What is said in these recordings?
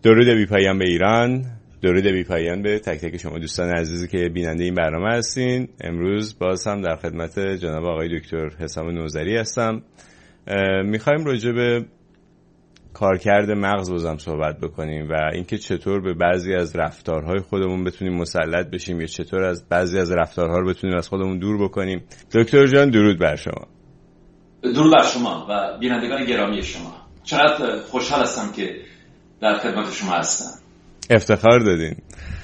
درود بی‌پایان به ایران، درود بی‌پایان به تک تک شما دوستان عزیزی که بیننده این برنامه هستین. امروز باز هم در خدمت جناب آقای دکتر حسام نوذری هستم. میخوایم راجع به کارکرد مغز بازم صحبت بکنیم و اینکه چطور به بعضی از رفتارهای خودمون بتونیم مسلط بشیم یا چطور از بعضی از رفتارها رو بتونیم از خودمون دور بکنیم. دکتر جان درود بر شما. درود بر شما و بینندگان گرامی شما. چقدر خوشحال هستم که در خدمت شما هستم. افتخار دادین.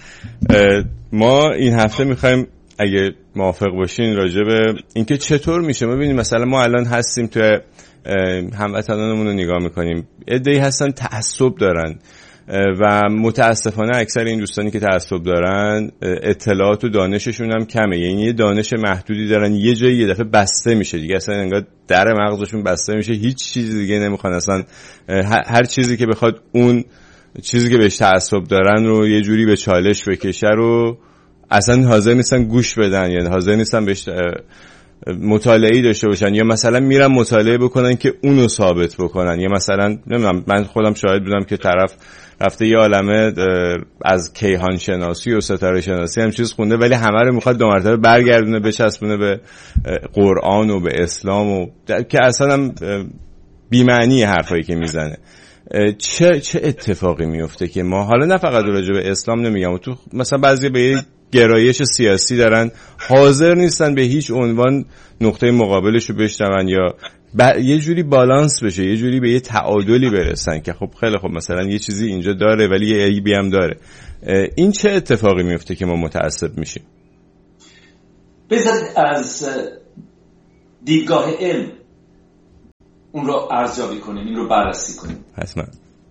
ما این هفته میخوایم اگه موافق باشین راجع به اینکه چطور میشه. ما ببینیم مثلا ما الان هستیم تو هموطنانمون رو نگاه میکنیم، عده‌ای هستن تعصب دارن و متاسفانه اکثر این دوستانی که تعصب دارن اطلاعات و دانششون هم کمه، یعنی یه دانش محدودی دارن، یه جایی یه دفعه بسته میشه دیگه، اصلا انگار در مغزشون بسته میشه، هیچ چیزی دیگه نمیخوان، اصلا هر چیزی که بخواد اون چیزی که بهش تعصب دارن رو یه جوری به چالش بکشه رو اصلا حاضر نیستن گوش بدن، یعنی حاضر نیستن بهش مطالعه‌ای داشته باشن، یا مثلا میرن مطالعه بکنن که اونو ثابت بکنن، یا مثلا نمیدونم، من خودم شاهد بودم که طرف رفته یه عالمه از کیهان شناسی و ستاره شناسی هم چیز خونده، ولی همه رو میخواد دو مرتبه برگردونه بچسبونه به قرآن و به اسلام و که اصلا هم بی‌معنی حرفایی که میزنه. چه اتفاقی میفته که ما حالا نه فقط راجع به اسلام نمیگم، تو مثلا بعضی به یه گرایش سیاسی دارن حاضر نیستن به هیچ عنوان نقطه مقابلش رو بشنون یا یه جوری بالانس بشه، یه جوری به یه تعادلی برسن که خب خیلی خب مثلا یه چیزی اینجا داره ولی یه عیبی هم داره. این چه اتفاقی میفته که ما متعصب میشیم؟ بذارید از دیدگاه علم اون رو ارزیابی کنیم، این رو بررسی کنیم. حتما.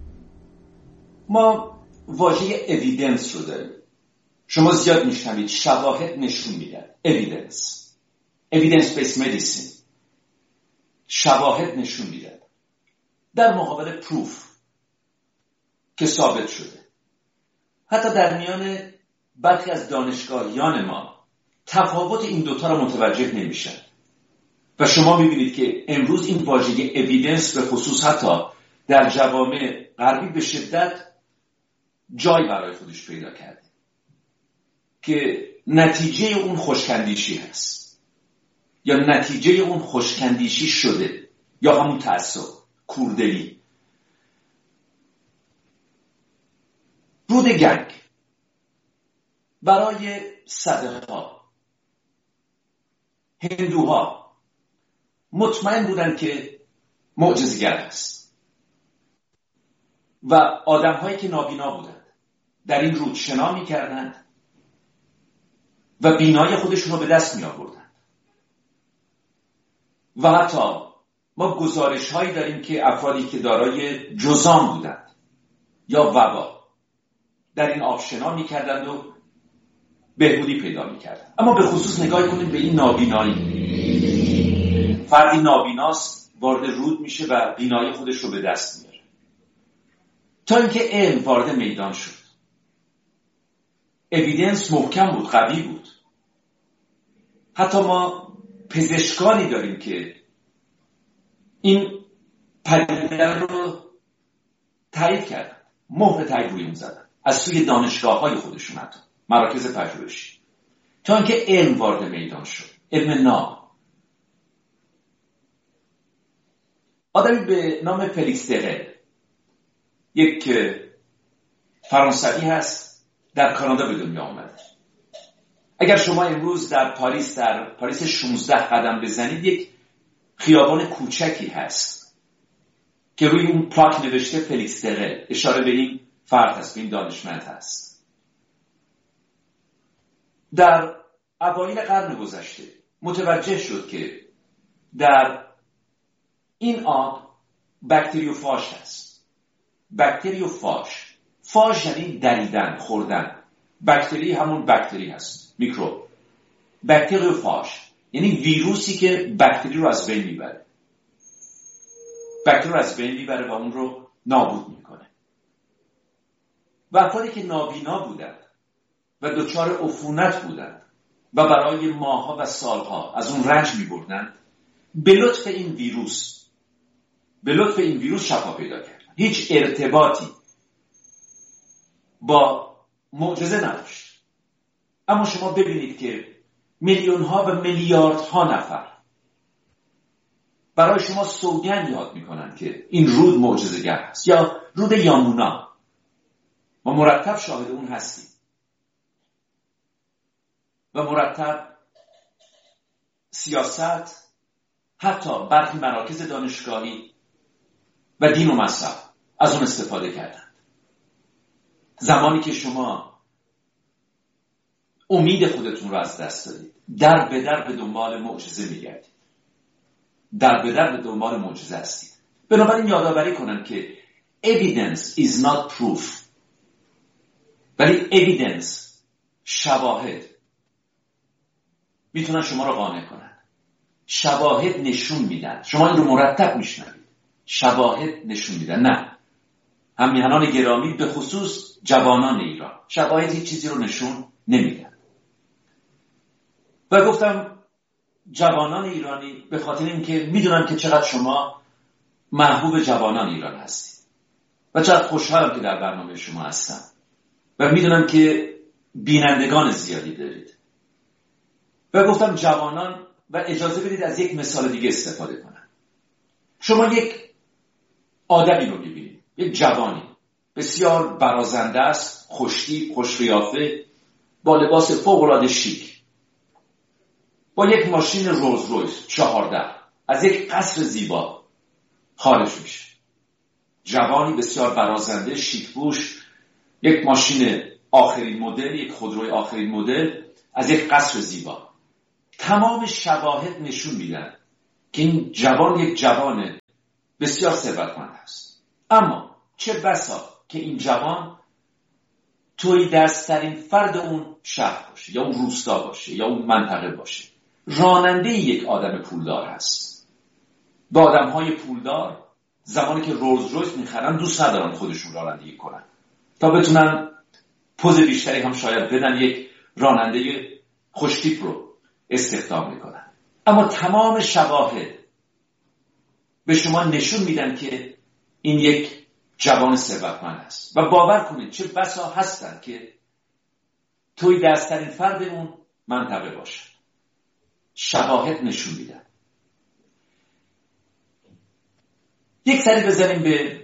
ما واژه اویدنس رو داریم، شما زیاد میشنوید، شواهد نشون میدن. evidence based medicine، شواهد نشون میدن در مقابل پروف که ثابت شده. حتی در میان برخی از دانشگاهیان ما تفاوت این دوتا رو متوجه نمیشن و شما میبینید که امروز این واژه اویدنس به خصوص حتی در جوامع غربی به شدت جای برای خودش پیدا کرده که نتیجه اون خوشکندیشی هست یا نتیجه اون خوشکندیشی شده یا همون تعصب، کوردلی. رود گنگ برای صدقها هندوها مطمئن بودن که معجزه‌گر است و آدم‌هایی که نابینا بودند در این رود شنا می‌کردند و بینایی خودشون رو به دست می آوردن. و حتی ما گزارش هایی داریم که افرادی که دارای جذام بودند یا وبا در این آب شنا می کردند و بهبودی پیدا می کردند. اما به خصوص نگاه کنیم به این نابینایی. فردی نابیناست وارد رود میشه و بینایی خودش رو به دست میاره تا اینکه علم وارد میدان شد. اویدنس محکم بود، قوی بود. حتی ما پزشکانی داریم که این پدیده رو تایید کردن، مهر تایید روی اون زدن از سوی دانشگاه‌های خودشون، حتی مراکز پژوهشی، تا اینکه علم وارد میدان شد. علم ناب. آدمی به نام فلیکس دقل، یک فرانسوی هست، در کانادا به دنیا آمده. اگر شما امروز در پاریس 16 قدم بزنید، یک خیابان کوچکی هست که روی اون پلاک نوشته فلیکس دقل، اشاره به این فرد هست، به این دانشمند هست. در اوایل قرن گذشته متوجه شد که در این آب بکتریوفاژ هست. بکتریوفاژ، فاژ یعنی دریدن، خوردن. بکتری همون بکتری هست، میکروب. بکتریوفاژ یعنی ویروسی که بکتری رو از بین میبره. بکتری رو از بین میبره و اون رو نابود میکنه. و افرادی که نابینا بودند و دچار عفونت بودند و برای ماه‌ها و سالها از اون رنج می‌بردند، به لطف این ویروس شفا پیدا کردند. هیچ ارتباطی با معجزه نداشت. اما شما ببینید که میلیون ها و میلیاردها نفر برای شما سوگند یاد میکنن که این رود معجزه‌گر است، یا رود یامونا. ما مرتب شاهد اون هستیم و مرتب سیاست، حتی برخی مراکز دانشگاهی و دین و مذهب از اون استفاده کردند. زمانی که شما امید خودتون رو از دست دادید، در به در به دنبال معجزه میگردید، در به در به دنبال معجزه هستید. بنابراین یادآوری کنن که evidence is not proof، ولی evidence، شواهد، میتونن شما رو قانع کنن. شواهد نشون میدن. شما این رو مرتب میشنوید. شواهد نشون میدن. نه، هممیهنان گرامی، به خصوص جوانان ایران، شواهد هیچ چیزی رو نشون نمیدن. و گفتم جوانان ایرانی به خاطر اینکه میدونم که چقدر شما محبوب جوانان ایران هستید و چقدر خوشحالم که در برنامه شما هستم و میدونم که بینندگان زیادی دارید. و گفتم جوانان، و اجازه بدید از یک مثال دیگه استفاده کنم. شما یک آدمی رو میبینید، یک جوانی بسیار برازنده است، خوشتیپ، خوشقیافه، با لباس فوق‌العاده شیک، با یک ماشین رولز رویس 14 از یک قصر زیبا خارج میشه. جوانی بسیار برازنده، شیک پوش، یک ماشین آخرین مدل، یک خودروی آخرین مدل از یک قصر زیبا. تمام شواهد نشون میدن که این جوان یک جوان بسیار ثروتمند است. اما چه بسا که این جوان توی دستترین فرد اون شهر باشه، یا اون روستا باشه، یا اون منطقه باشه. راننده یک آدم پولدار هست. با آدم‌های پولدار زمانی که رولز رویس میخرن دوست ندارن خودشون رانندگی کنن تا بتونن پوز بیشتری هم شاید بدن، یک راننده خوشتیپ رو استخدام میکنن. اما تمام شواهد به شما نشون میدن که این یک جوان ثروتمند است. و باور کنید چه بسا هستن که توی دستترین فرد اون منطقه باشه. شواهد نشون میدن. یک سری بزنیم به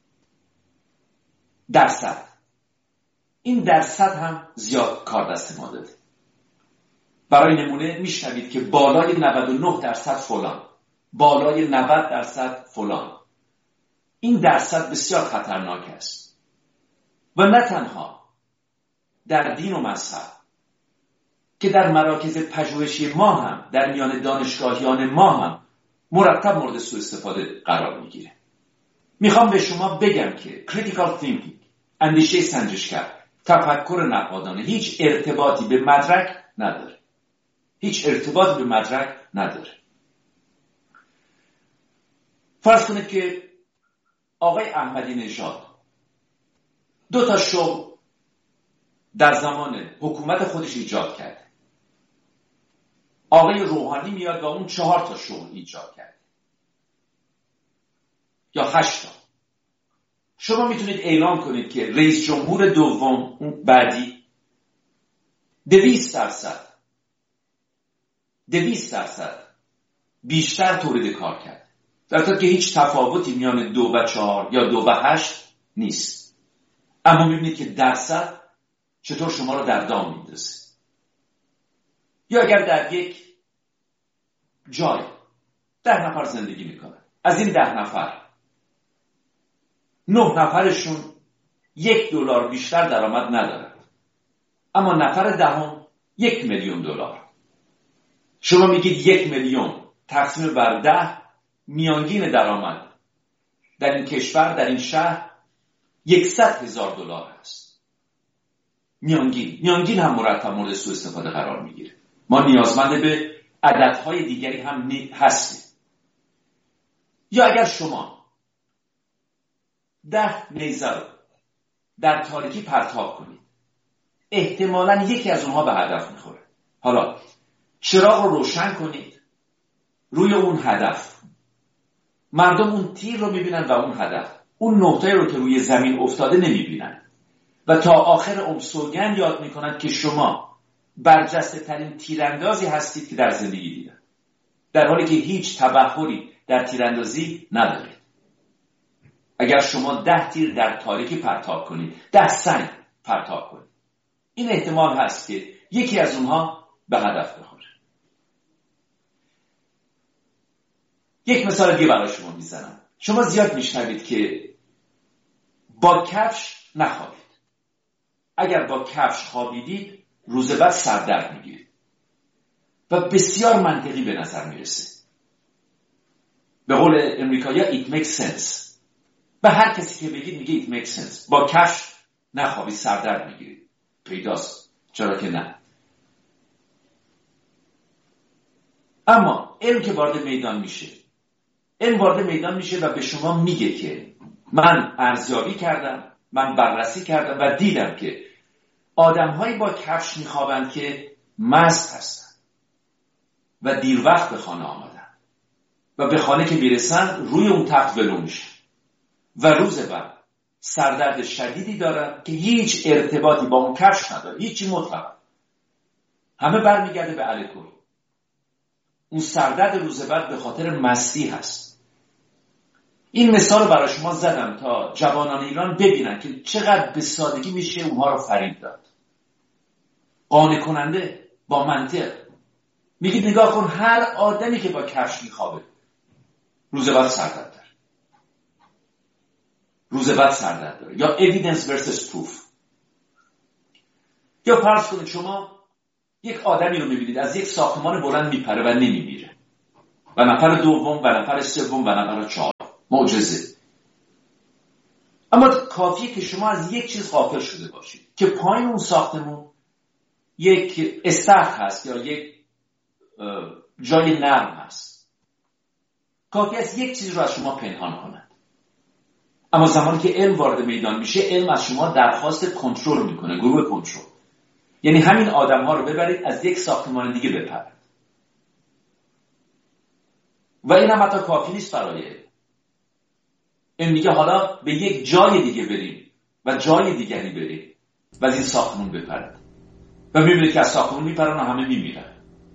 درصد. این درصد هم زیاد کار دست ما داده. برای نمونه میشنوید که بالای 99% فلان، بالای 90% فلان. این درصد بسیار خطرناک است و نه تنها در دین و مذهب که در مراکز پژوهشی ما هم، در میان دانشگاهیان ما هم مرتب مورد سوء استفاده قرار میگیره. میخوام به شما بگم که critical thinking، اندیشه سنجشگر، تفکر نقادانه هیچ ارتباطی به مدرک نداره. هیچ ارتباطی به مدرک نداره. فرض کنید که آقای احمدی نژاد 2 شغل در زمان حکومت خودش ایجاد کرده. آقای روحانی میاد و اون 4 شغل ایجاد کرده یا 8. شما میتونید اعلام کنید که رئیس جمهور دوم اون بعدی 200% بیشتر تولید کار کرد، در حالی که هیچ تفاوتی میان 2 و 4 یا 2 و 8 نیست. اما میبینید که درصد چطور شما رو در دام میندازه. یا اگر در یک جای 10 نفر زندگی میکنن، از این 10 نفر 9 نفرشون $1 بیشتر درآمد ندارن، اما نفر دهم $1,000,000. شما میگید 1,000,000 تقسیم بر 10 میانگین درآمد در این کشور، در این شهر $100,000 هست. میانگین هم مرتب مورد سوء استفاده قرار میگیره. ما نیازمند به عددهای دیگری هم هستیم. یا اگر شما 10 نیزه رو در تاریکی پرتاب کنید، احتمالاً یکی از اونها به هدف میخوره. حالا چراغ رو روشن کنید، روی اون هدف مردم اون تیر رو میبینن و اون هدف، اون نقطه رو که روی زمین افتاده نمیبینن. و تا آخر عمر سوگند یاد میکنند که شما برجسته ترین تیراندازی هستید که در زندگی دیدن، در حالی که هیچ تبحری در تیراندازی ندارید. اگر شما 10 تیر در تاریکی پرتاب کنید، 10 سنگ پرتاب کنید، این احتمال هست که یکی از اونها به هدف بخوره. یک مثال دیگه برای شما میزنم. شما زیاد میشنوید که با کفش نخوابید. اگر با کفش خوابیدید روز بعد سردرد میگیرید و بسیار منطقی به نظر میرسه. به قول امریکایی‌ها it makes sense. به هر کسی که بگید میگه it makes sense. با کفش نخوابید سردرد میگیرید. پیداست، چرا که نه. اما علم که وارد میدان میشه و به شما میگه که من ارزیابی کردم، من بررسی کردم و دیدم که آدم‌هایی با کفش میخوابند که مست هستن و دیر وقت به خانه آمدن و به خانه که میرسن روی اون تخت ولو میشن و روز بعد سردرد شدیدی دارن که هیچ ارتباطی با اون کفش نداره، هیچی مطلقا. همه برمیگرده به الکل. اون سردرد روز بعد به خاطر مستی هست. این مثال رو برای شما زدم تا جوانان ایران ببینن که چقدر به سادگی میشه اونها رو فریب داد. قانع کننده، با منطق. میگید نگاه کن، هر آدمی که با کفش میخوابه روز بعد سردرد داره. یا evidence versus proof. یا فرض کنید شما یک آدمی رو میبینید از یک ساختمان بلند میپره و نمیمیره و نفر دوم و نفر سوم و نفر چهارم. معجزه. اما کافیه که شما از یک چیز غافل شده باشید که پایین اون ساختمون یک استخر هست یا یک جای نرم هست. کافیه از یک چیز رو از شما پنهان کنند. اما زمانی که علم وارد میدان میشه، علم از شما درخواست کنترل میکنه، گروه کنترل. یعنی همین آدم ها رو ببرید از یک ساختمان دیگه بپرید. و این هم حتی کافی نیست برای این. میگه حالا به یک جای دیگه بریم و جای دیگری بریم و از این ساختمون بپرید و میبینید که از ساختمون میپرن و همه میمیرن.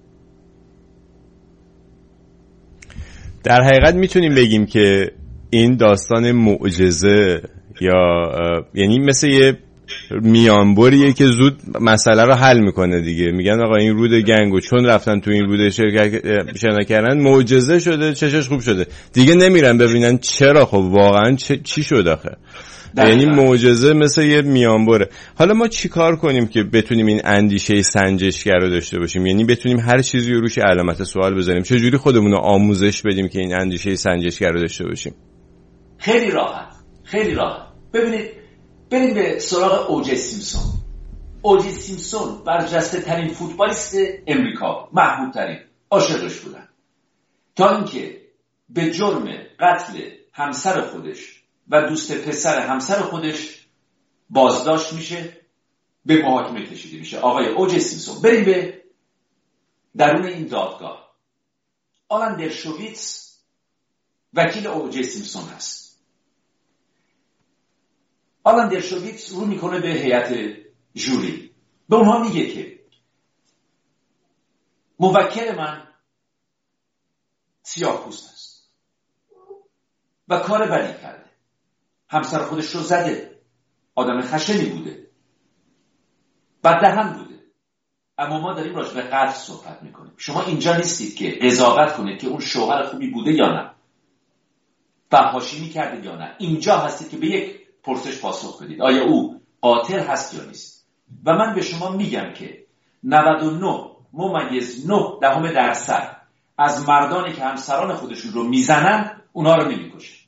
در حقیقت میتونیم بگیم که این داستان معجزه یا یعنی مثل یه میانبریه که زود مسئله رو حل میکنه دیگه. میگن آقا این رود گنگو چون رفتن تو این رود شنا کردن معجزه شده، چشش خوب شده، دیگه نمیرن ببینن چرا. خب واقعا چی شد آخه؟ یعنی معجزه مثل یه میانبره. حالا ما چی کار کنیم که بتونیم این اندیشه سنجشگر رو داشته باشیم؟ یعنی بتونیم هر چیزی رو روش علامت سوال بذاریم. چجوری خودمون رو آموزش بدیم که این اندیشه سنجشگر رو داشته باشیم؟ خیلی راحت. ببینید، بریم به سراغ اوجی سیمپسون. اوجی سیمپسون برجسته ترین فوتبالیست امریکا، محبوب ترین، عاشقش بودن، تا اینکه به جرم قتل همسر خودش و دوست پسر همسر خودش بازداشت میشه، به محاکمه کشیده میشه. آقای اوجی سیمپسون. بریم به درون این دادگاه. آلن درشویتز وکیل اوجی سیمپسون هست. آلن درشویتز رو میکنه به هیئت جوری، به اونها میگه که موکل من سیاه‌پوست است و کار بدی کرده، همسر خودش رو زده، آدم خشنی بوده، بددهن بوده، اما ما داریم راجع به قتل صحبت میکنیم. شما اینجا نیستید که قضاوت کنید که اون شوهر خوبی بوده یا نه، فحاشی میکرده یا نه. اینجا هستید که به یک پرسش پاسخ بدید: آیا او قاتل هست یا نیست؟ و من به شما میگم که 99.9% از مردانی که همسران خودشون رو میزنن اونها رو نمیکشن.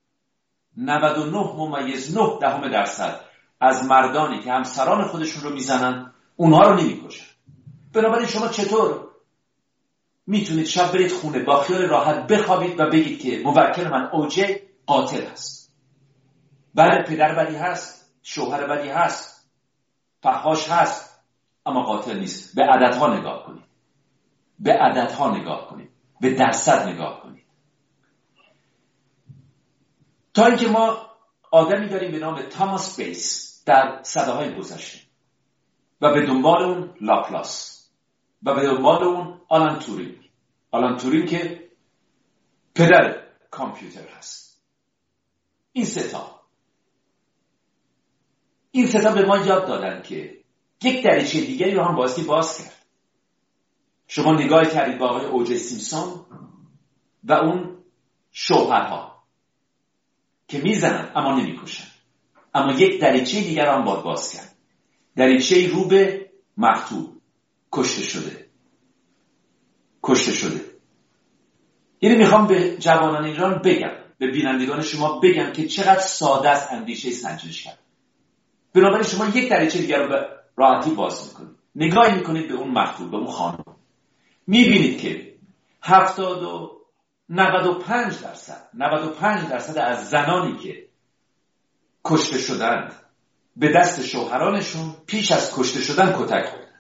99.9% از مردانی که همسران خودشون رو میزنن اونها رو نمیکشن. بنابراین شما چطور میتونید شب برید خونه با خیال راحت بخوابید و بگید که موکل من اوجی قاتل هست؟ بله، پدر بدی هست، شوهر بدی هست، فحاش هست، اما قاتل نیست. به عددها نگاه کنید، به درصد نگاه کنید. تا اینکه ما آدمی داریم به نام تاماس بیس در سده‌های گذشته و به دنبال اون لاپلاس و به دنبال اون آلان تورینگ که پدر کامپیوتر هست. این ستا به ما یاد دادن که یک دریچه دیگری رو هم بایستی باز کرد. شما نگاه کردید با آقای اوجی سیمپسون و اون شوهرها که میزنن اما نمیکشن، اما یک دریچه دیگر هم باید باز کرد، دریچه رو به مقتول، کشته شده. یعنی میخوام به جوانان ایران بگم، به بینندگان شما بگم که چقدر ساده است اندیشه سنجش کرد. بنابراین شما یک دریچه دیگر رو به راحتی باز میکنید، نگاهی میکنید به اون مقتول، به اون خانم، میبینید که 95% از زنانی که کشته شدند به دست شوهرانشون پیش از کشته شدن کتک خوردند.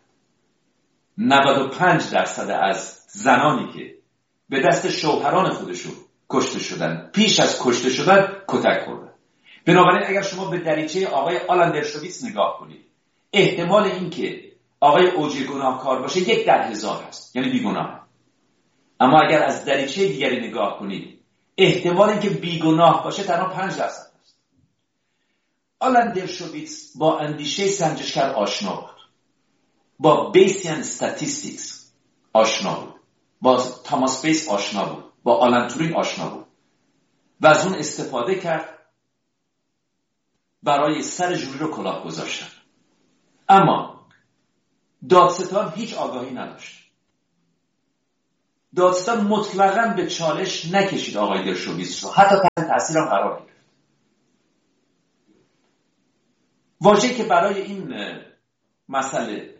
95% از زنانی که به دست شوهران خودشون کشته شدن پیش از کشته شدن کتک خوردند. بنابراین اگر شما به دریچه آقای آلان درشویتس نگاه کنید، احتمال این که آقای اوجی گناهکار باشه 1 در 1000 هست، یعنی بیگناه. اما اگر از دریچه دیگری نگاه کنید، احتمال این که بیگناه باشه تنها 5% هست. آلان درشویتس با اندیشه سنجشگر آشنا بود، با بیسیان استاتیستیکس آشنا بود، با تاماس بیس آشنا بود، با آلان تورینگ آشنا بود و از اون استفاده کرد برای سر جوری رو کلاه گذاشتن. اما دادستان هیچ آگاهی نداشت. دادستان مطلقاً به چالش نکشید آقای درشویتس رو، حتی تحت تاثیر هم قرار گرفت. واژه‌ای که برای این مسئله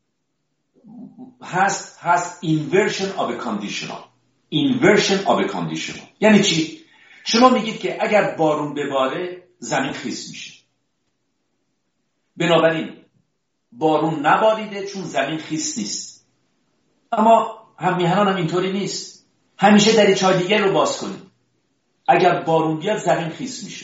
هست inversion of a conditional. یعنی چی؟ شما میگید که اگر بارون بباره زمین خیس میشه، بنابراین بارون نباریده چون زمین خیس نیست. اما هم میهنان هم اینطوری نیست. همیشه دریچه‌های دیگر رو باز کنید. اگر بارون بیاد زمین خیس میشه.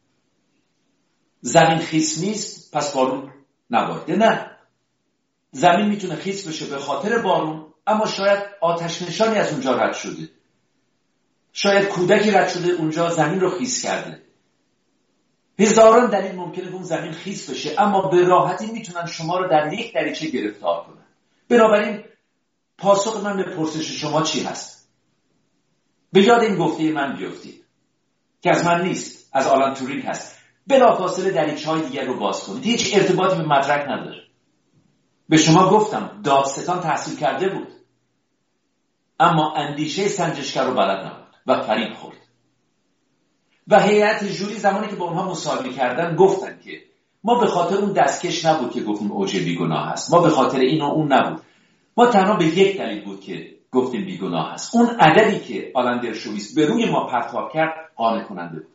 زمین خیس نیست پس بارون نباریده. نه، زمین میتونه خیس بشه به خاطر بارون، اما شاید آتش نشانی از اونجا رد شده، شاید کودکی رد شده اونجا زمین رو خیس کرده. هزاران دلیل ممکنه اون زمین خیس بشه، اما به راحتی میتونن شما رو در یک دریچه گرفتار کنن. بنابراین پاسخ من به پرسش شما چی هست؟ به یاد این گفته من بیفتید که از من نیست، از آلان تورینگ هست. بلافاصله دریچه‌های دیگر رو باز کنید. هیچ ارتباطی به مدرک نداره. به شما گفتم دادستان تحصیل کرده بود، اما اندیشه سنجشگر رو بلد نبود و فریب خورد. و هیئت جوری زمانی که با اونها مصاحبه کردن گفتن که ما به خاطر اون دستکش نبود که گفتیم اوجی بیگناه هست، ما به خاطر این و اون نبود، ما تنها به یک دلیل بود که گفتیم بیگناه هست. اون عددی که آلان درشویتس به روی ما پرتاب کرد قانع کننده بود.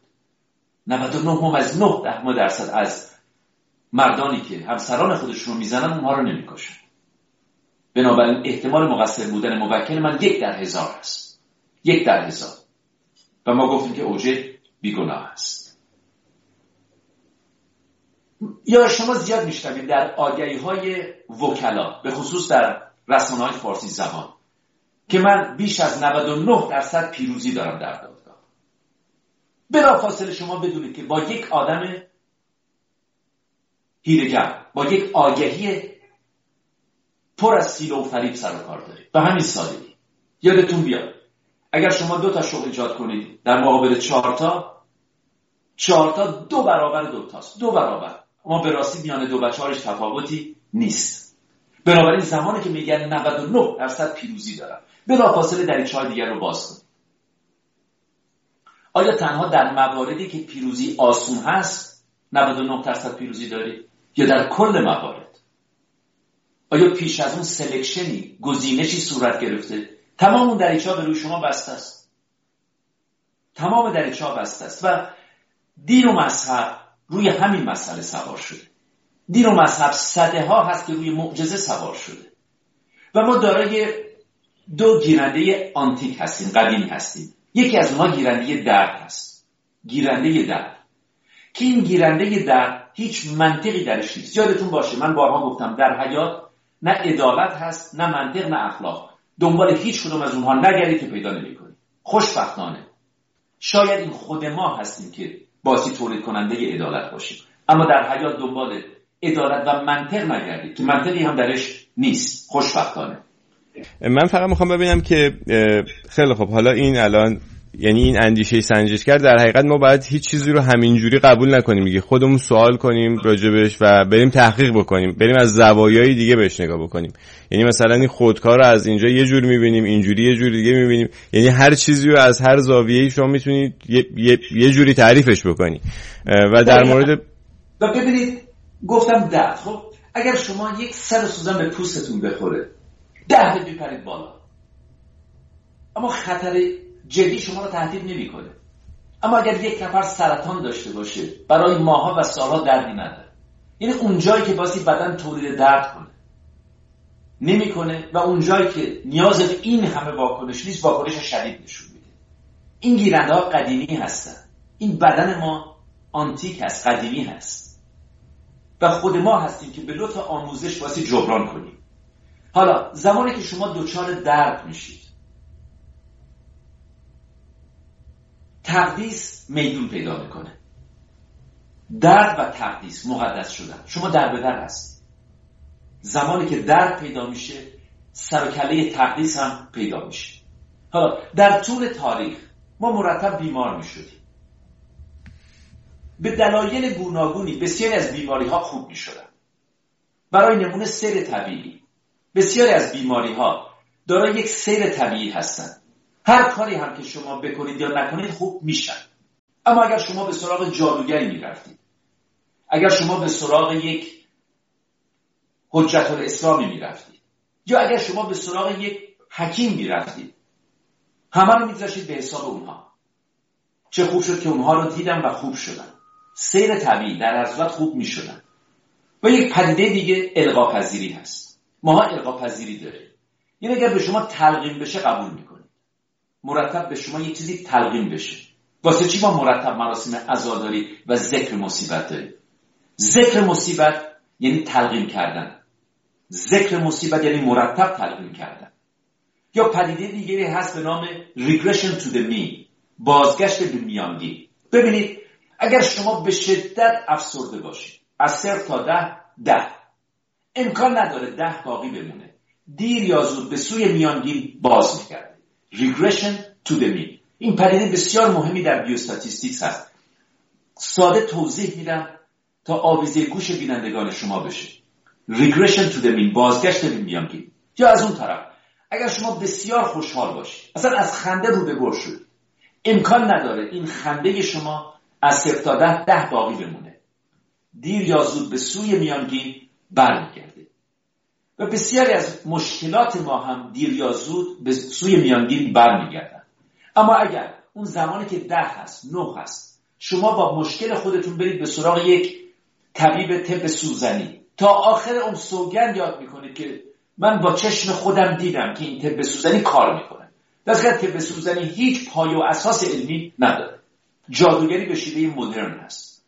99.9% از مردانی که همسران خودشون رو میزنن اونها رو نمیکشن. بنابراین احتمال مقصر بودن موکل من 1 در 1000 هست. 1 در 1000. و ما گفتیم که اوجی بیگناه است. یا شما زیاد میشنوید در آگهی‌های وکلا، به خصوص در رسانه‌های فارسی زبان، که من بیش از 99% پیروزی دارم در دادگاه. بلافاصله شما بدونید که با یک آدم هیره‌گر، با یک آگهی پر از سیل و فریب سر و کار دارید. به همین سادگی. یادتون بیاد اگر شما 2 تا شغل ایجاد کنید در مقابل 4 تا 2 برابر 2 تاست. 2 برابر. اما به راستی میان 2 و 4 تفاوتی نیست. بنابراین زمانی که میگن 99% پیروزی دارم، بلافاصله دریچه‌های دیگر رو باز کنید. آیا تنها در مواردی که پیروزی آسون هست 99% پیروزی دارید یا در کل موارد؟ آیا پیش از اون سلکشنی، گزینشی صورت گرفته؟ تمام اون دریچه‌ها به روی شما بسته است. تمام دریچه‌ها بسته است و دین و مذهب روی همین مسئله سوار شده. دین و مذهب صدها هست که روی معجزه سوار شده. و ما دارای 2 گیرنده آنتیک هستیم، قدیمی هستیم. یکی از اونها گیرنده درد هست. گیرنده درد که این گیرنده درد هیچ منطقی درش نیست. یادتون باشه من بارها گفتم در حیات نه عدالت هست، نه منطق، نه اخلاق. دنبال هیچ کدوم از اونها نگردید که پیدا نمی‌کنید. خوشبختانه شاید این خود ما هستیم که باعث تولید کننده عدالت باشیم، اما در حیات دنبال عدالت و منطق نگردید که منطقی هم درش نیست. خوشبختانه. من فقط میخوام ببینم که خیلی خب حالا این الان یعنی این اندیشه سنجشگر در حقیقت ما باید هیچ چیزی رو همینجوری قبول نکنیم دیگه، خودمون سوال کنیم راجبش و بریم تحقیق بکنیم، بریم از زوایای دیگه بهش نگاه بکنیم. یعنی مثلا این خودکار رو از اینجا یه جور میبینیم، اینجوری یه جور دیگه میبینیم، یعنی هر چیزی رو از هر زاویه‌ای شما میتونید یه جوری تعریفش بکنی. و در مورد ببینید گفتم درد، خب اگر شما یک سر سوزن به پوستتون بخوره 10 بپرید بالا، اما خطر جدی شما رو تهدید نمی‌کنه. اما اگر یک نفر سرطان داشته باشه برای ماها و سالها دردی نداره، یعنی اون جایی که باسی بدن تولید درد کنه نمی‌کنه و اون جایی که نیاز به این همه واکنش نیست واکنش شدید نشون میده. این گیرنده‌ها قدیمی هستن، این بدن ما آنتیک هست، قدیمی هست و خود ما هستیم که به لطف آموزش باسی جبران کنیم. حالا زمانی که شما دچار درد میشید تقدیس میدون پیدا میکنه. درد و تقدیس مقدس شدن. شما در به در هستید. زمانی که درد پیدا میشه سر و کله تقدیس هم پیدا میشه. حالا در طول تاریخ ما مرتب بیمار میشدیم. به دلایل گوناگونی بسیاری از بیماری ها خوب میشدن. برای نمونه سیر طبیعی. بسیاری از بیماری ها دارای یک سیر طبیعی هستند. هر کاری هم که شما بکنید یا نکنید خوب میشن. اما اگر شما به سراغ جادوگری میرفتید، اگر شما به سراغ یک حجت الاسلامی میرفتید، یا اگر شما به سراغ یک حکیم میرفتید، همه رو میذاشید به حساب اونها. چه خوب شد که اونها رو دیدم و خوب شدن. سیر طبیعی در حضرت خوب میشدن. و یک پدیده دیگه القاپذیری هست. ماها القاپذیری داریم. یعنی اگر به شما تلقین بشه قبول میکنید. مرتب به شما یک چیزی تلقین بشه. واسه چی ما مرتب مراسم عزاداری و ذکر مصیبت داریم؟ ذکر مصیبت یعنی تلقین کردن. ذکر مصیبت یعنی مرتب تلقین کردن. یا پدیده دیگری هست به نام regression to the mean، بازگشت به میانگین. ببینید اگر شما به شدت افسرده باشید از 0 تا 10 امکان نداره 10 باقی بمونه. دیر یا زود به سوی میانگین باز می‌گرده. regression to the mean. این پدیده بسیار مهمی در بیوستاتیستیکس هست. ساده توضیح میدم تا آویزه گوش بینندگان شما بشه. regression to the mean، بازگشت به میانگین. یا از اون طرف اگر شما بسیار خوشحال باشید، اصلا از خنده رو به گل شد، امکان نداره این خنده شما از 0 تا 10 باقی بمونه. دیر یا زود به سوی میانگین برمیگرده. و بسیاری از مشکلات ما هم دیر یا زود به سوی میانگین برمیگردن. اما اگر اون زمانی که 10 هست 9 هست شما با مشکل خودتون برید به سراغ یک طبیب طب سوزنی، تا آخر اون سوگند یاد میکنید که من با چشم خودم دیدم که این طب سوزنی کار میکنه. در طب سوزنی هیچ پایه و اساس علمی نداره. جادوگری به شیوه مدرن هست.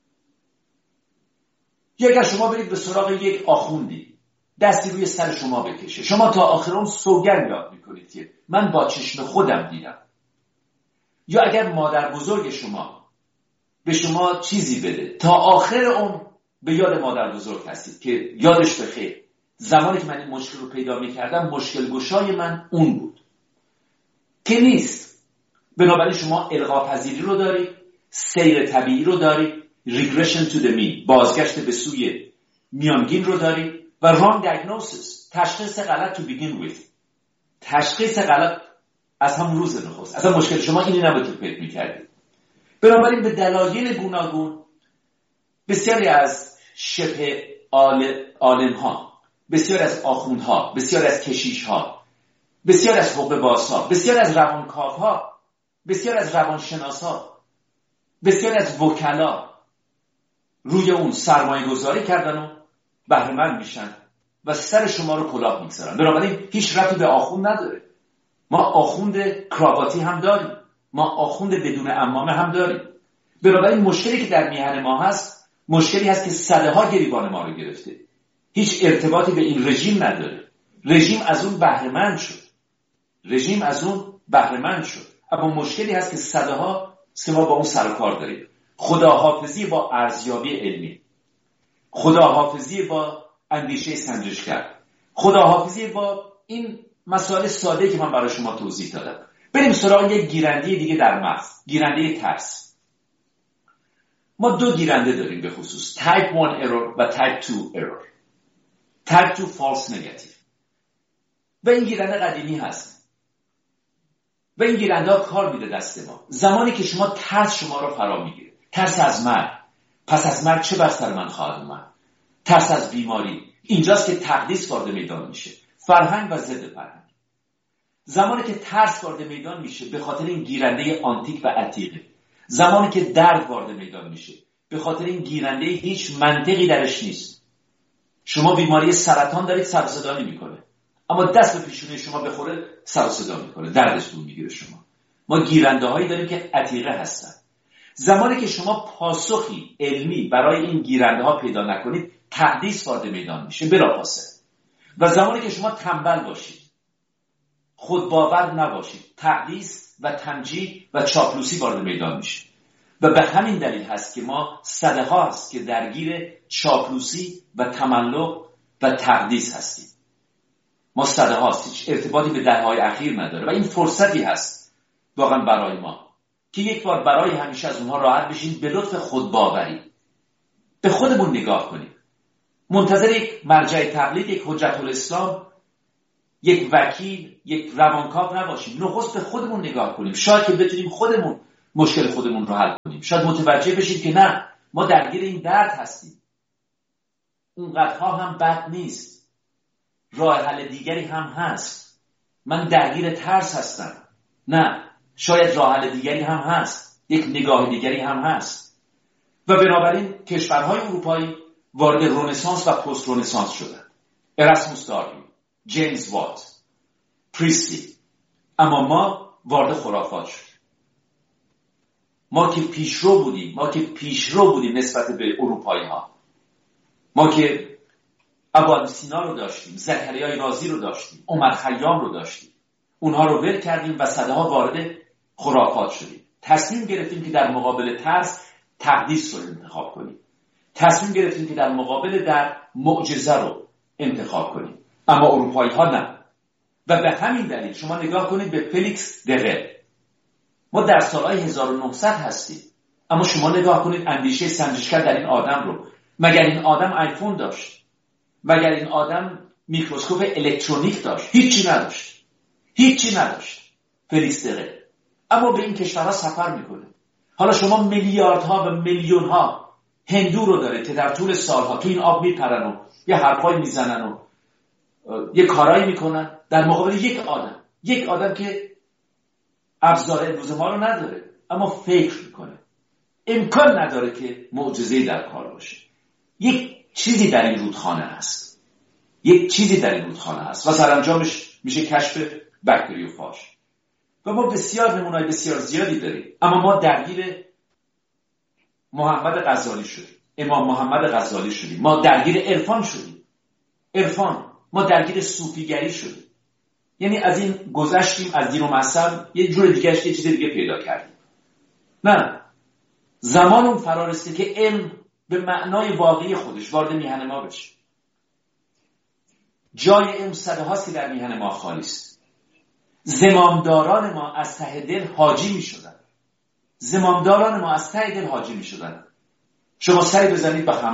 یا اگر شما برید به سراغ یک آخوندی دستی روی سر شما بکشه، شما تا آخر اون سوگند یاد میکنید که من با چشم خودم دیدم. یا اگر مادر بزرگ شما به شما چیزی بده، تا آخر اون به یاد مادر بزرگ هستید که یادش بخیر زمانی که من این مشکل رو پیدا میکردم مشکل گشای من اون بود که نیست. بنابراین شما القاپذیری رو دارید، سیر طبیعی رو دارید، regression to the mean، بازگشت به سوی میانگین رو دارید و wrong diagnosis، تشخیص غلط to begin with. تشخیص غلط از همون روز نخست. اصلا مشکل شما اینی نبود که پیدا می‌کردید. بنابراین به دلایل گوناگون بسیاری از شبه عالم‌ها، بسیاری از آخوندها، بسیاری از کشیش‌ها، بسیاری از حقه‌بازها، بسیاری از روانکاوها، بسیاری از روانشناسا، بسیاری از وکلا روی اون سرمایه گذاری کردن و بهره مند میشن و سر شما رو کلاه میگذارن. بنابراین هیچ ربطی به آخوند نداره. ما آخوند کراواتی هم داریم، ما آخوند بدون عمامه هم داریم. بنابراین مشکلی که در میهن ما هست مشکلی هست که صدها گریبان ما رو گرفته، هیچ ارتباطی به این رژیم نداره. رژیم از اون بهره‌مند شد، اما مشکلی هست که صدها ما با اون سر و کار داریم. خداحافظی با ارزیابی علمی، خداحافظی با اندیشه سنجشگر، خداحافظی با این مسائل ساده که من برای شما توضیح دادم. بریم سراغ یک گیرنده دیگه در مغز، گیرنده ترس. ما 2 گیرنده داریم به خصوص، تایپ 1 ارور و تایپ 2 ارور، تایپ 2 فالس نگاتیو. و این گیرنده قدیمی هست و این گیرنده ها کار میده دست ما. زمانی که شما ترس شما رو فرا میگیره، ترس از مرگ، پس از مرگ چه بر سر من خواهد اومد، ترس از بیماری، اینجاست که تقدیس وارد میدان میشه، فرهنگ و ضد فرهنگ. زمانی که ترس وارد میدان میشه به خاطر این گیرنده آنتیک و عتیقه. زمانی که درد وارد میدان میشه به خاطر این گیرنده هیچ منطقی درش نیست. شما بیماری سرطان دارید، سر و صدا نمیکنه، اما دست به پیشونی شما بخوره سر و صدا میکنه، دردتون میگیره شما. ما گیرنده هایی داریم که عتیقه هستن. زمانی که شما پاسخی علمی برای این گیرنده ها پیدا نکنید، تقدیس وارد میدان میشه بلافاصله. و زمانی که شما تنبل باشید، خودباور نباشید، تقدیس و تمجید و چاپلوسی وارد میدان میشه. و به همین دلیل هست که ما صده ها هست که درگیر چاپلوسی و تملق و تقدیس هستیم. ما صده هاست، هیچ ارتباطی به دهه‌های اخیر نداره و این فرصتی هست واقعا برای ما که یک بار برای همیشه از اونها راحت بشیم، به لطف خودباوری به خودمون نگاه کنیم. منتظر یک مرجع تقلید، یک حجت الاسلام، یک وکیل، یک روانکاو نباشیم. نخست به خودمون نگاه کنیم، شاید که بتونیم خودمون مشکل خودمون رو حل کنیم. شاید متوجه بشیم که نه، ما درگیر این درد هستیم، اونقدرها هم بد نیست، راه حل دیگری هم هست. من درگیر ترس هستم، نه، شاید راه حل دیگری هم هست، یک نگاه دیگری هم هست. و بنابراین کشورهای اروپایی وارد رنسانس و پست رنسانس شدن. اراسموس داروین، جیمز وات، پریسلی. اما ما وارد خرافات شدیم. ما که پیشرو بودیم نسبت به اروپایی ها. ما که ابو سینا رو داشتیم، زکریای رازی رو داشتیم، عمر خیام رو داشتیم، اونها رو ول کردیم و صدها وارد خرافات شدیم. تصمیم گرفتیم که در مقابل ترس تقدیس رو انتخاب کنیم. تصمیم گرفتیم که در مقابل در معجزه رو انتخاب کنیم. اما اروپایی ها نه. و به همین دلیل شما نگاه کنید به فلیکس دقل. ما در سالهای 1900 هستیم، اما شما نگاه کنید اندیشه سنجشگر در این آدم رو. مگر این آدم آیفون داشت؟ مگر این آدم میکروسکوپ الکترونیک داشت؟ هیچی نداشت فلیکس دقل. اما به این کشورها سفر میکنه. حالا شما میلیاردها و میلیونها هندو رو داره که در طول سالها تو این آب میپرن و یه حرفایی میزنن و یه کارایی میکنن در مقابل یک آدم که ابزار امروز ما رو نداره، اما فکر میکنه. امکان نداره که معجزه‌ای در کار باشه. یک چیزی در این رودخانه هست و سرانجامش میشه کشف بکتریوفاژ. و ما بسیار نمونه‌های بسیار زیادی داریم. اما ما درگیر محمد غزالی شدیم، امام محمد غزالی شدیم، ما درگیر عرفان شدیم، ما درگیر صوفیگری شدیم. یعنی از این گذشتیم، از دین و مذهب یه جور دیگه یه چیز دیگه پیدا کردیم. نه، زمان اون فرا رسیده که علم به معنای واقعی خودش وارد میهن ما بشه. جای علم صده هاست که در میهن ما خالی است. زمامداران ما از ته دل حاجی می شدن. شما سری بزنید به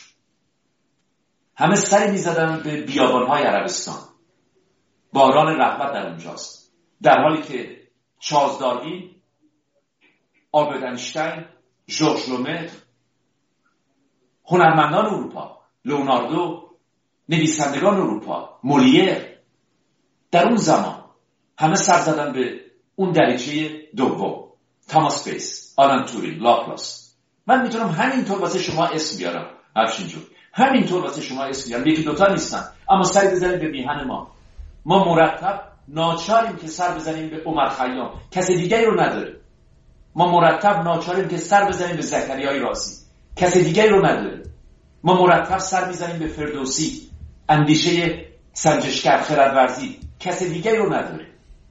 همه سری می زدن به بیابانهای عربستان. باران رحمت در اونجاست. در حالی که چارلز داروین، آلبرت اینشتین، ژورژ لومتر، هنرمندان اروپا، لئوناردو، نویسندگان اروپا، مولیر، در اون زمان همه سر زدن به اون دریچه دوم. تاماس بیس، آلن تورینگ، لاپلاس. من میتونم همینطور واسه شما اسم بیارم، افشین همینطور واسه شما اسم بیارم، یکی دوتا نیستن. اما سری بزنید به میهن ما مرتب ناچاریم که سر بزنیم به عمر خیام. کسی دیگری رو نداره. ما مرتب ناچاریم که سر بزنیم به زکریای رازی، کس دیگری رو نداریم. ما مرتب سر میزنیم به فردوسی، اندیشه سنجشگر، خردورزی، کس دیگری رو نداریم.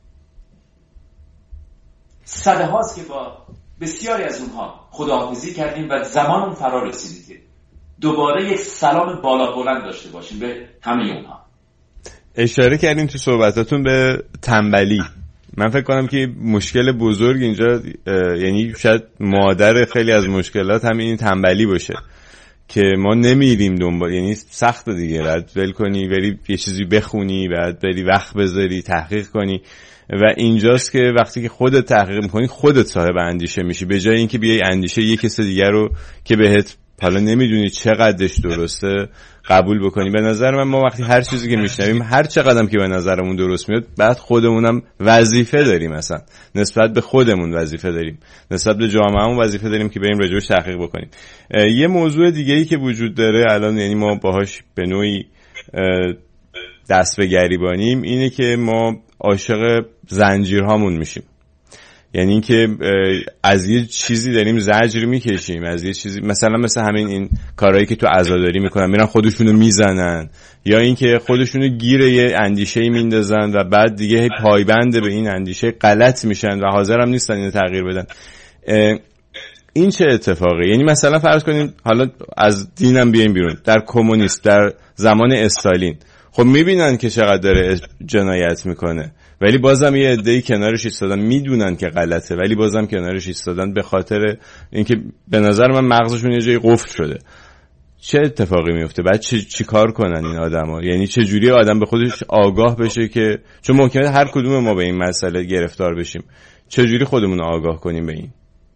صده هاست که با بسیاری از اونها خداحافظی کردیم و زمان اون فرا رسیدیم که دوباره یک سلام بالا بلند داشته باشیم به همه اونها. اشاره کردیم تو صحبتاتون به تنبلی. من فکر کنم که مشکل بزرگ اینجا، یعنی شاید مادر خیلی از مشکلات همین این تنبلی باشه که ما نمیریم دنبال، یعنی سخت دیگه، بعد ول کنی بری یه چیزی بخونی، بعد بری وقت بذاری تحقیق کنی و اینجاست که وقتی که خودت تحقیق میکنی خودت صاحب اندیشه میشی، به جای اینکه بیای اندیشه یک کس دیگر رو که بهت حالا نمیدونی چقدرش درسته قبول بکنی. به نظر ما وقتی هر چیزی که میشنویم، هر چقدرم که به نظرمون درست میاد، بعد خودمونم وظیفه داریم، مثلا نسبت به خودمون وظیفه داریم، نسبت به جامعهمون وظیفه داریم که بریم راجعش تحقیق بکنیم. یه موضوع دیگه‌ای که وجود داره الان، یعنی ما باهاش به نوعی دست به گریبانیم، اینه که ما عاشق زنجیرهامون میشیم. یعنی اینکه از یه چیزی داریم زجر میکشیم، از یه چیزی، مثل همین این کارهایی که تو عزاداری میکنن، میرن خودشونو میزنن، یا اینکه خودشونو گیر یه اندیشه‌ای میندازن و بعد دیگه پایبند به این اندیشه غلط میشن و حاضر هم نیستن اینو تغییر بدن. این چه اتفاقی؟ یعنی مثلا فرض کنیم، حالا از دینم بیایم بیرون، در کمونیست، در زمان استالین، خب میبینن که چقدر داره جنایت میکنه، ولی بازم یه عده‌ای کنارش ایستادن، میدونن که غلطه ولی بازم کنارش ایستادن، به خاطر اینکه به نظر من مغزشون یه جایی قفل شده. چه اتفاقی میفته؟ بعد چی کار کنن این آدما؟ یعنی چه جوری آدم به خودش آگاه بشه که، چون ممکنه هر کدوم ما به این مسئله گرفتار بشیم، چه جوری خودمون رو آگاه کنیم به این؟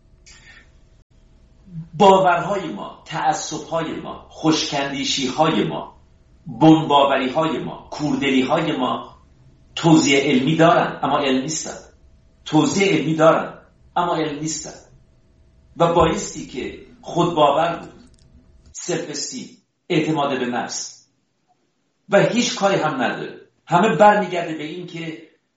باورهای ما، تعصب‌های ما، خوشکندیشی‌های ما، بن‌باوری‌های ما، کوردلی‌های ما توضیح علمی دارن اما علم نیستن. توضیح علمی دارن اما علم نیستن و بایستی که خودباور بود، سلف استیم، اعتماد به نفس و هیچ کاری هم نداره. همه برمیگرده به این که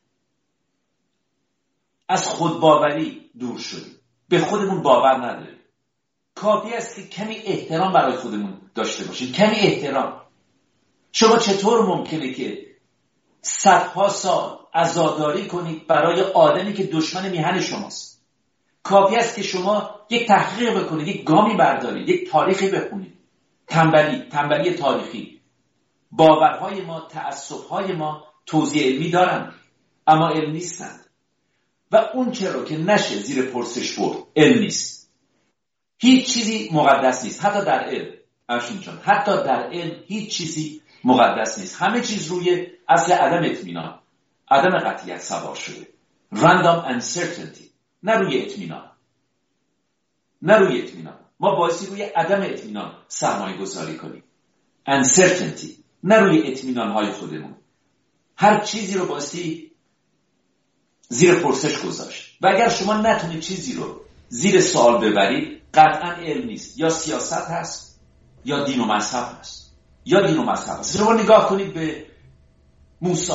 از خودباوری دور شدیم، به خودمون باور نداریم. کافی است که کمی احترام برای خودمون داشته باشیم، کمی احترام. شما چطور ممکنه که صدها سال عزاداری کنید برای آدمی که دشمن میهن شماست؟ کافی است که شما یک تحقیق بکنید، یک گامی بردارید، یک تاریخی بخونید. تنبلی تاریخی. باورهای ما، تعصبهای ما توضیح علمی دارن اما علم نیستن و اون چرا که نشه زیر پرسش برد، علم نیست. هیچ چیزی مقدس نیست، حتی در علم. افشین جان، حتی در علم هیچ چیزی مقدس نیست. همه چیز روی اصل عدم اطمینان، عدم قطعیت سوار شده. random uncertainty، نه روی اطمینان، نه روی اطمینان. ما بایستی روی عدم اطمینان سرمایه گذاری کنیم. uncertainty، نه روی اطمینان های خودمون. هر چیزی رو بایستی زیر پرسش گذاشت و اگر شما نتونید چیزی رو زیر سوال ببرید، قطعا علم نیست. یا سیاست هست یا دین و مذهب هست، یا دین و مذهب هست. شما نگاه کنید به موسی.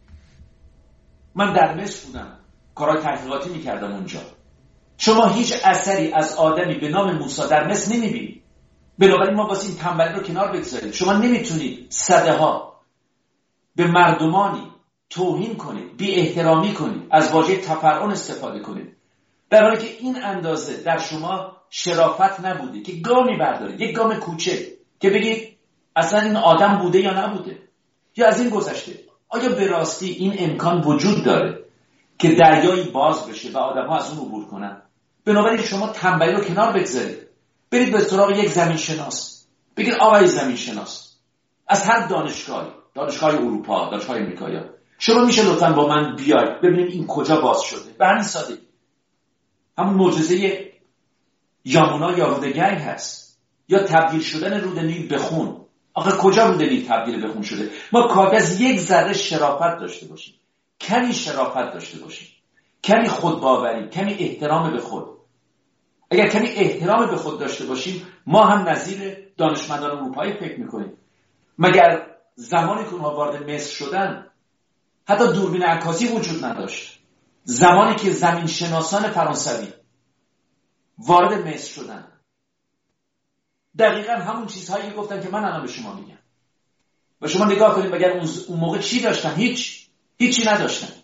من در مصر بودم، کارهای تحقیقاتی میکردم اونجا. شما هیچ اثری از آدمی به نام موسی در مصر نمیبینید. بنابراین ما واسه این تنبلی رو کنار بگذارید. شما نمیتونید صده ها به مردمانی توهین کنید، بی احترامی کنید، از واژه تفرعن استفاده کنید، در حالی که این اندازه در شما شرافت نبوده که گامی بردارید، یک گام کوچک، که بگید اصلا این آدم بوده یا نبوده، یا از این گذشته. آیا به راستی این امکان وجود داره که دریایی باز بشه و آدم‌ها از اون عبور کنن؟ بنابراین شما تنبلی رو کنار بگذارید، برید به سراغ یک زمینشناس، بگید آقای زمینشناس از هر دانشگاه اروپا، دانشگاه امریکایی، شما میشه لطفاً با من بیاید ببینیم این کجا باز شده. به همین سادگی. همون معجزه یامونا یا رودگنگ هست، یا تبدیل شدن رود نیل به خون. آخه کجا رود نیل تبدیل به خون شده؟ ما کافی از یک ذره شرافت داشته باشیم، کمی شرافت داشته باشیم، کمی خودباوری، کمی احترام به خود. اگر کمی احترام به خود داشته باشیم، ما هم نظیر دانشمندان اروپایی فکر میکنیم. مگر زمانی که اونها وارد مصر شدن حتی دوربین عکاسی وجود نداشت؟ زمانی که زمین شناسان فرانسوی وارد مصر شدن، دقیقا همون چیزهایی گفتن که من الان به شما میگم. و شما نگاه کنید مگر اون موقع چی داشتن؟ هیچی نداشتن.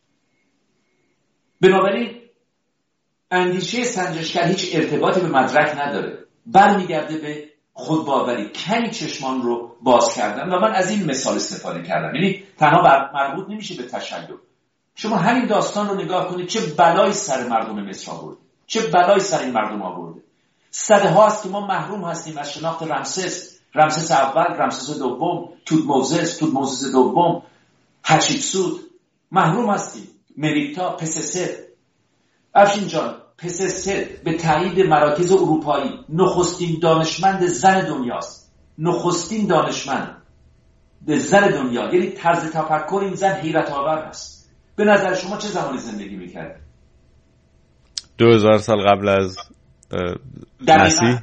بنابراین اندیشه سنجشگر هیچ ارتباطی به مدرک نداره، برمیگرده به خودباوری، کمی چشمان رو باز کردن. و من از این مثال استفاده کردم، یعنی تنها مربوط نمیشه به تشیع. شما همین داستان رو نگاه کنید، چه بلایی سر مردم مصر آورد، چه بلایی سر این مردم آورده. صده هاست که ما محروم هستیم از شناخت رمسس اول، رمسس دوم، توتموزس دوم، هچیپسوت، محروم هستیم. مریپتا، پسست. افشین جان، پسست به تایید مراکز اروپایی نخستین دانشمند زن دنیاست. نخستین دانشمند زن دنیا، یعنی طرز تفکر این زن حیرت آور است. به نظر شما چه زمانی زندگی میکرد؟ 2000 سال قبل از مسیح.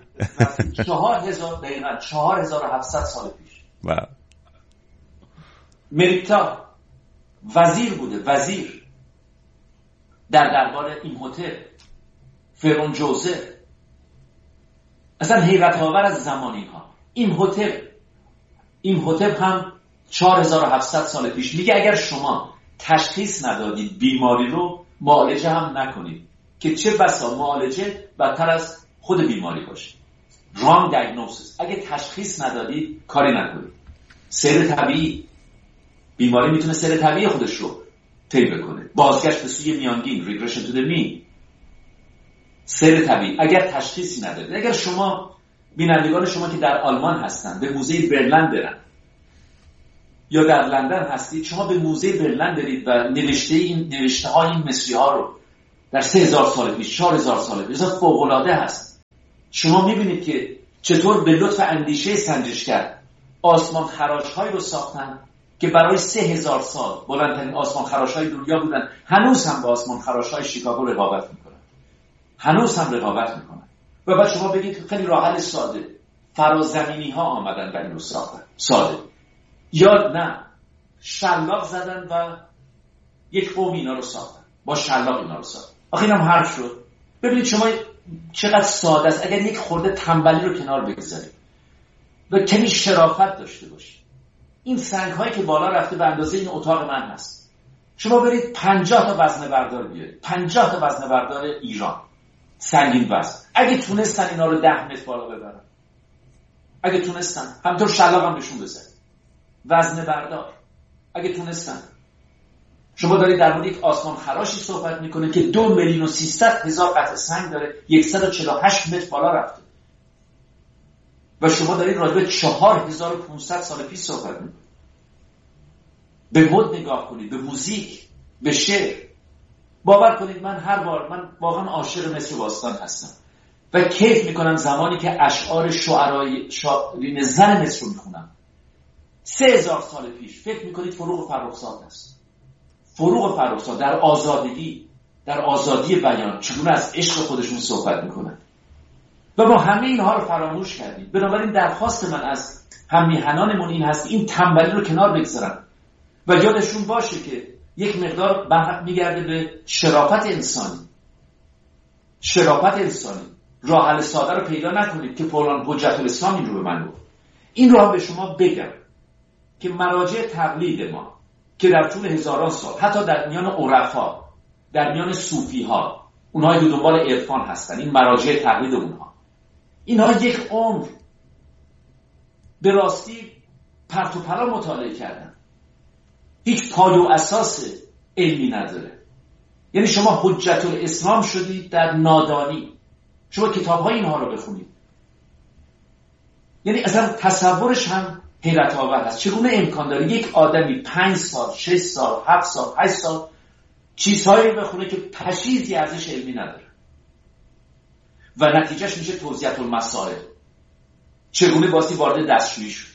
4700 سال پیش. مریپتا وزیر بوده، وزیر در دربار ایمهوتپ، فرعون جوزه. اصلا حیرت آور از زمان اینها. ایمهوتپ هم 4700 سال پیش میگه اگر شما تشخیص ندادید بیماری رو، معالجه هم نکنید، که چه بسا معالجه بدتر از خود بیماری باشه. wrong diagnosis. اگه تشخیص ندادید کاری نکنید. سیر طبیعی، بیماری میتونه سیر طبیعی خودش رو طی بکنه، بازگشت به سوی میانگین، regression to the mean. سیر طبیعی اگر تشخیصی ندارید. اگر شما بینندگان شما که در آلمان هستن به موزه برلین برن یا در لندن هستید، شما به موزه برلین برید و نوشته های این مصری ها رو در 3000 سال پیش، 4000 سال پیش، فوق العاده هست. شما میبینید که چطور به لطف اندیشه سنجشگر آسمان خراش‌هایی رو ساختن که برای 3000 سال بلندترین آسمان خراش‌های دنیا بودن. هنوز هم با آسمان خراش‌های شیکاگو رقابت میکنن. و بعد شما بگید خیلی راه حل ساده، فرازمینی ها آمدن و این رو ساختن. ساده. یا نه، شلاق زدن و یک قوم اینا رو ساختن، با شلاق اینا رو ساختن. آخه اینم حرف شد. ببینید شما چقدر ساده است اگر یک خورده تنبلی رو کنار بگذارید و کمی شرافت داشته باشید. این سنگ هایی که بالا رفته به اندازه این اتاق من هست، شما برید 50 تا وزنه بردار بیارید، 50 تا وزنه بردار ایران سنگین وزن، اگه تونستن اینا رو 10 متر بالا ببرن، اگه تونستن همینطور شلاق هم بهشون بزنید، وزنه بردار اگه تونستن. شما دارید در مورد یک آسمان خراشی صحبت میکنه که 2,300,000 قطعه سنگ داره، 148 متر بالا رفته و شما دارید راجع به 4500 سال پیش صحبت میکنید. به مد نگاه کنید، به موزیک، به شعر. باور کنید من واقعا عاشق مصر باستان هستم و کیف میکنم زمانی که اشعار شاعرین زن مصر رو میخونم. 3000 سال پیش فکر میکنید فروغ فرخزاد است. فروغ فرخزاد در آزادگی، در آزادی بیان چگونه از عشق خودشون صحبت میکنن و ما همه اینها رو فراموش کردیم. بنابراین درخواست من از هم‌میهنانمون این هست این تنبلی رو کنار بگذارن و یادشون باشه که یک مقدار میگرده به شرافت انسانی. راه حل ساده رو پیدا نکنید که فلان حجت الاسلام این رو به من گفت. این رو هم به شما بگم که مراجع تقلید ما که در طول هزاران سال حتی در میان عرفا، در میان صوفی ها، اونهایی که دنبال عرفان هستن، این مراجع تقلید اینها یک عمر به راستی پرت و پلا مطالعه کردن، هیچ پای و اساس علمی نداره. یعنی شما حجت الاسلام شدید در نادانی. شما کتاب‌های اینها رو بخونید، یعنی اصلا تصورش هم حیرت آور هست. چگونه امکان داره یک آدمی 5 سال، 6 سال، 7 سال، 8 سال چیزهایی بخونه که پشیزی ارزش علمی نداره و نتیجهش میشه توضیحات المسائل. چگونه باسی وارد دستشویی شد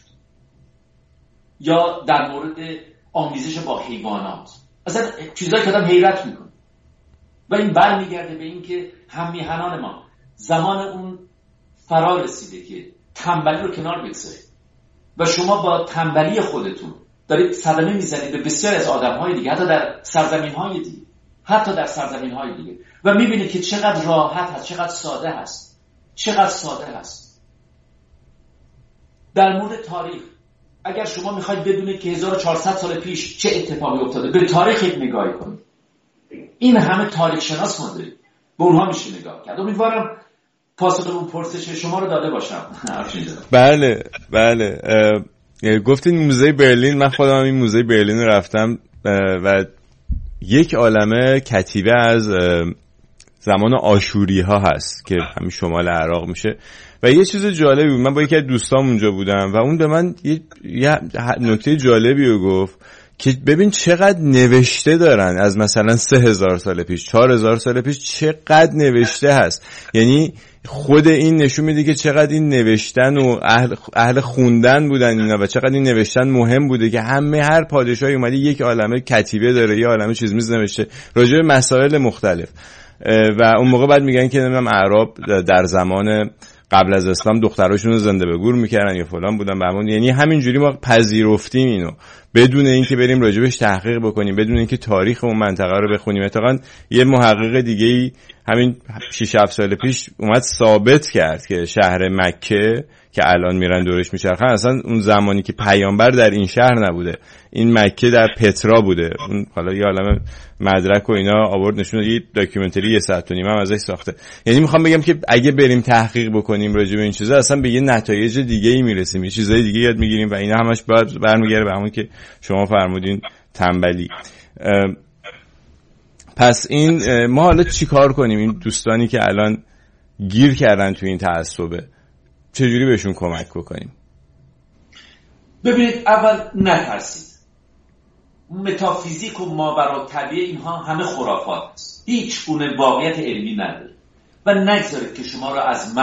یا در مورد آمیزش با حیوانات، اصلا چیزایی که آدم حیرت میکنه. و این برمیگرده به این که هم‌میهنان ما زمان اون فرا رسیده که تنبلی رو کنار بگذارید و شما با تنبلی خودتون دارید صدمه میزنید به بسیار از آدم‌های دیگه، حتی در سرزمین‌های دیگه. و میبینید که چقدر راحت هست، چقدر ساده هست. در مورد تاریخ، اگر شما میخواید بدونید که 1400 سال پیش چه اتفاقی افتاده، به تاریخ نگاهی کنید. این همه تاریخ شناس ما داریم، به اونها میشه نگاه کرد. امیدوارم پاسخ اون پرسش شما رو داده باشم. بله. گفتین موزه برلین، من خودم این موزه برلین رو رفتم و یک عالمه کتیبه از زمان آشوری ها هست که همین شمال عراق میشه و یه چیز جالبی بود. من با یکی از دوستام اونجا بودم و اون به من یه نکته جالبی رو گفت که ببین چقدر نوشته دارن از مثلا 3000 سال پیش، 4000 سال پیش چقدر نوشته هست. یعنی خود این نشون میده که چقدر این نوشتن و اهل خوندن بودن اینا و چقدر این نوشتن مهم بوده که هر پادشاهی اومده یک عالمه کتیبه داره، یه عالمه چیز میز نوشته راجع به مسائل مختلف. و اون موقع بعد میگن که نمیدونم اعراب در زمان قبل از اسلام دختراشون رو زنده به گور میکردن یا فلان بودن بهمون. یعنی همینجوری ما پذیرفتیم اینو بدون اینکه بریم راجبش تحقیق بکنیم، بدون اینکه تاریخ اون منطقه رو بخونیم. اتفاقا یه محقق دیگه‌ای همین 6-7 سال پیش اومد ثابت کرد که شهر مکه که الان میرن دورش میچرخن اصلا اون زمانی که پیامبر در این شهر نبوده، این مکه در پترا بوده. اون حالا یه عالمه مدرک و اینا آورد نشون داد، یه داکیومنتری 1.5 ساعت هم ازش ساخته. یعنی میخوام بگم که اگه بریم تحقیق بکنیم راجع به این چیزا اصلا به یه نتایج دیگه‌ای میرسیم، یه چیزای دیگه یاد میگیریم و اینا همش باید برمیگره به همون که شما فرمودین تنبلی. پس این ما حالا چیکار کنیم؟ این دوستانی که الان گیر کردن تو این تعصبه چجوری بهشون کمک بکنیم؟ ببینید، اول نترسید. متافیزیک و ماورالطبیعه اینها همه خرافات است، هیچ گونه واقعیت علمی نداره و نگذارید که شما را از